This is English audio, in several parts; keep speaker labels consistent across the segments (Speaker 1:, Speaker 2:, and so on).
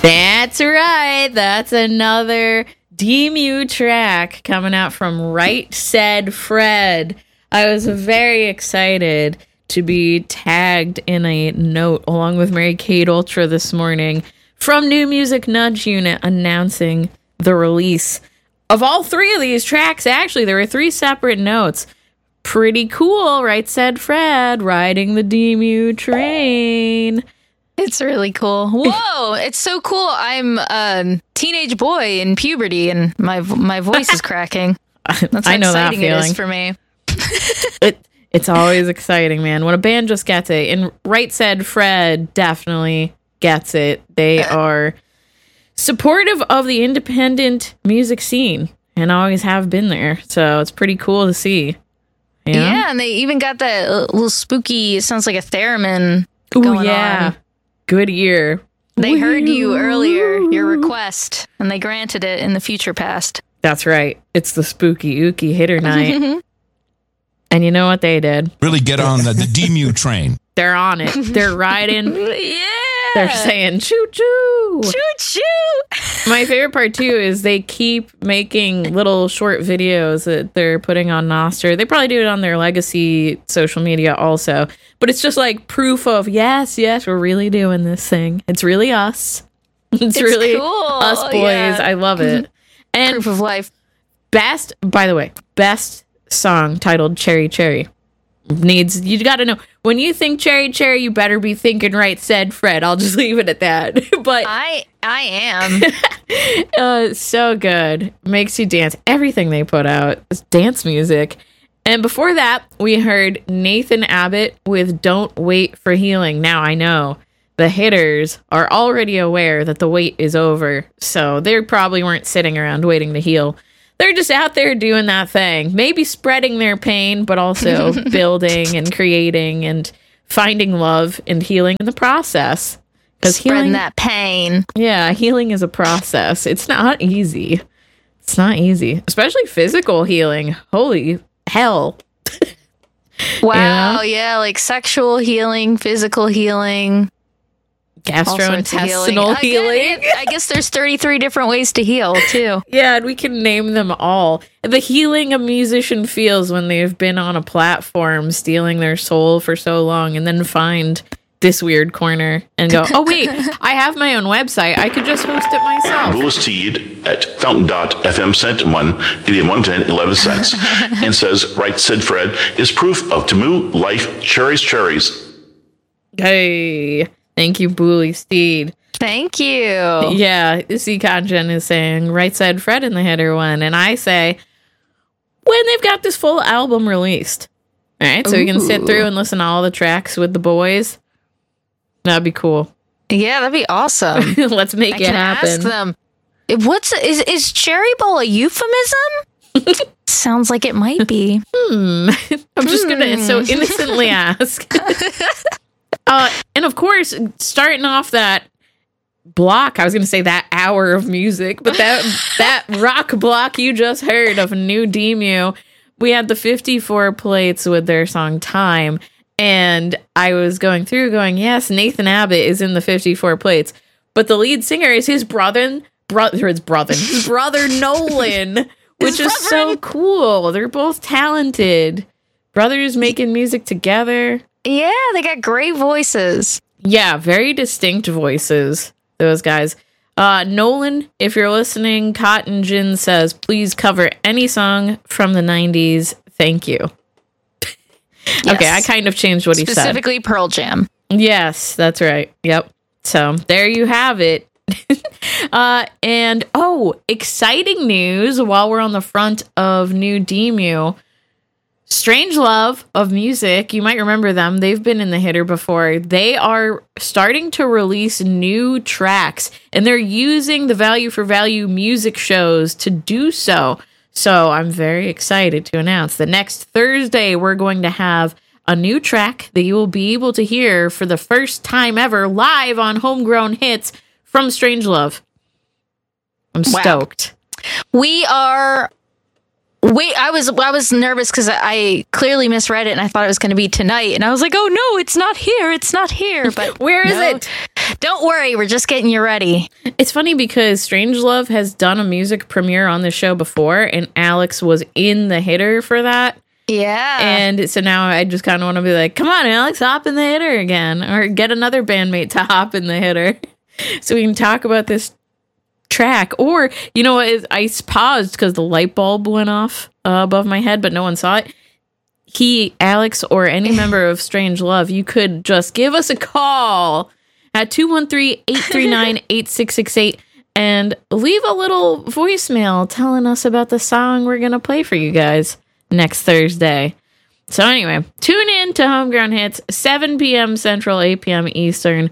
Speaker 1: That's right. That's another DMU track coming out from Right Said Fred. I was very excited to be tagged in a note along with Mary Kate Ultra this morning from New Music Nudge Unit announcing the release of all three of these tracks. Actually, there were three separate notes. Pretty cool, Right Said Fred, riding the DMU train.
Speaker 2: It's really cool. Whoa, it's so cool. I'm a teenage boy in puberty and my voice is cracking. That's how
Speaker 1: I know that
Speaker 2: exciting
Speaker 1: feeling.
Speaker 2: it is for me.
Speaker 1: It's always exciting, man. When a band just gets it. And Right Said Fred definitely gets it. They are supportive of the independent music scene and always have been there. So it's pretty cool to see.
Speaker 2: Yeah, and they even got that little spooky, it sounds like a theremin
Speaker 1: Ooh,
Speaker 2: going
Speaker 1: yeah.
Speaker 2: on.
Speaker 1: Good ear.
Speaker 2: They heard you earlier, your request, and they granted it in the future past.
Speaker 1: That's right. It's the spooky ooky hitter night. And you know what they did?
Speaker 3: Really get on the DMU train.
Speaker 1: They're on it. They're riding.
Speaker 2: Yeah!
Speaker 1: They're saying choo-choo.
Speaker 2: Choo-choo!
Speaker 1: My favorite part, too, is they keep making little short videos that they're putting on Nostr. They probably do it on their legacy social media also. But it's just like proof of, yes, we're really doing this thing. It's really us. It's really
Speaker 2: cool.
Speaker 1: us boys.
Speaker 2: Yeah.
Speaker 1: I love it. And
Speaker 2: Proof of life.
Speaker 1: best song titled Cherry Cherry. You gotta know, when you think Cherry Cherry, you better be thinking Right Said Fred. I'll just leave it at that. But
Speaker 2: I am.
Speaker 1: so good. Makes you dance. Everything they put out is dance music. And before that, we heard Nathan Abbott with Don't Wait for Healing. Now I know the hitters are already aware that the wait is over, so they probably weren't sitting around waiting to heal. They're just out there doing that thing, maybe spreading their pain, but also building and creating and finding love and healing in the process.
Speaker 2: Spreading that pain.
Speaker 1: Yeah, healing is a process. It's not easy. It's not easy, especially physical healing. Holy hell.
Speaker 2: Wow, yeah, like sexual healing, physical healing.
Speaker 1: Gastrointestinal healing.
Speaker 2: I guess there's 33 different ways to heal, too.
Speaker 1: Yeah, and we can name them all. The healing a musician feels when they've been on a platform stealing their soul for so long and then find this weird corner and go, oh, wait, I have my own website. I could just host it myself.
Speaker 4: Louis Teed at fountain.fm sent 1, Gideon 110, 11 cents, and says, Right Said Fred is proof of Tamu life, cherries.
Speaker 1: Hey. Thank you, Bully Steed.
Speaker 2: Thank you.
Speaker 1: Yeah, C. Congen is saying Right Said Fred in the hitter one. And I say, when they've got this full album released. All right, so we can sit through and listen to all the tracks with the boys. That'd be cool.
Speaker 2: Yeah, that'd be awesome.
Speaker 1: Let's make it happen.
Speaker 2: Ask them. Is Cherry Bowl a euphemism? Sounds like it might be.
Speaker 1: I'm just going to so innocently ask. And of course, starting off that block, I was going to say that hour of music, but that rock block you just heard of New DMU, we had the 54 plates with their song Time, and I was going through going, yes, Nathan Abbott is in the 54 plates, but the lead singer is his brother Nolan, which is so cool. They're both talented. Brothers making music together.
Speaker 2: Yeah, they got great voices.
Speaker 1: Yeah, very distinct voices, those guys. Nolan, if you're listening, Cotton Gin says, please cover any song from the 90s. Thank you.
Speaker 2: Yes.
Speaker 1: Okay, I kind of changed what he said.
Speaker 2: Specifically Pearl Jam.
Speaker 1: Yes, that's right. Yep. So there you have it. And, exciting news while we're on the front of New DMU. Strangelove of Music, you might remember them. They've been in the hitter before. They are starting to release new tracks, and they're using the Value for Value music shows to do so. So I'm very excited to announce that next Thursday, we're going to have a new track that you will be able to hear for the first time ever live on Homegrown Hits from Strangelove. I'm stoked.
Speaker 2: We are Wait, I was nervous because I clearly misread it and I thought it was going to be tonight. And I was like, oh no, it's not here. It's not here. But
Speaker 1: Where is it?
Speaker 2: Don't worry. We're just getting you ready.
Speaker 1: It's funny because Strangelove has done a music premiere on the show before, and Alex was in the hitter for that.
Speaker 2: Yeah.
Speaker 1: And so now I just kind of want to be like, come on, Alex, hop in the hitter again, or get another bandmate to hop in the hitter so we can talk about this track. Or, you know what, I paused because the light bulb went off above my head, but no one saw it. Alex, or any member of Strangelove, you could just give us a call at 213-839-8668 and leave a little voicemail telling us about the song we're going to play for you guys next Thursday. So anyway, tune in to Homegrown Hits, 7 p.m. Central, 8 p.m. Eastern,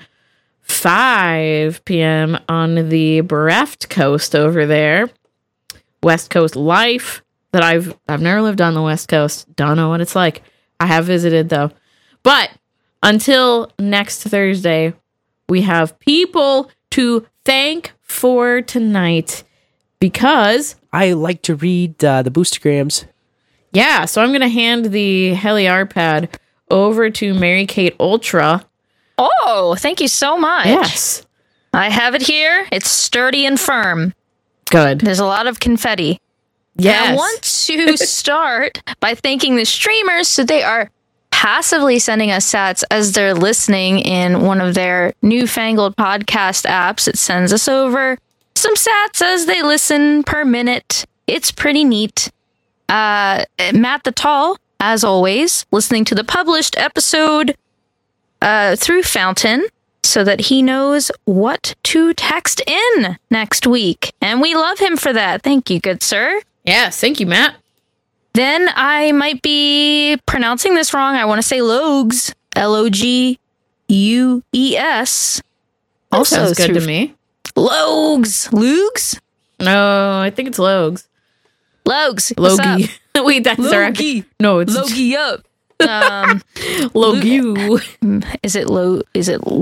Speaker 1: 5 p.m. on the Breft Coast over there. West Coast life that I've never lived on the West Coast. Don't know what it's like. I have visited though. But until next Thursday, we have people to thank for tonight because
Speaker 5: I like to read the Boostergrams.
Speaker 1: Yeah, so I'm going to hand the Heliar pad over to Mary Kate Ultra.
Speaker 2: Oh, thank you so much.
Speaker 1: Yes.
Speaker 2: I have it here. It's sturdy and firm.
Speaker 1: Good.
Speaker 2: There's a lot of confetti.
Speaker 1: Yes.
Speaker 2: I want to start by thanking the streamers. So they are passively sending us sats as they're listening in one of their newfangled podcast apps. It sends us over some sats as they listen per minute. It's pretty neat. Matt the Tall, as always, listening to the published episode through Fountain so that he knows what to text in next week. And we love him for that. Thank you, good sir.
Speaker 1: Yes, thank you, Matt.
Speaker 2: Then I might be pronouncing this wrong. I want to say Logues, Logues. Also
Speaker 1: Sounds good
Speaker 2: through
Speaker 1: to me.
Speaker 2: Logues?
Speaker 1: No, I think it's Logues.
Speaker 2: Logues. What's up?
Speaker 1: Logie. Wait, that's
Speaker 2: Logie.
Speaker 1: No, it's
Speaker 2: Logie up.
Speaker 1: Logie.
Speaker 2: Is it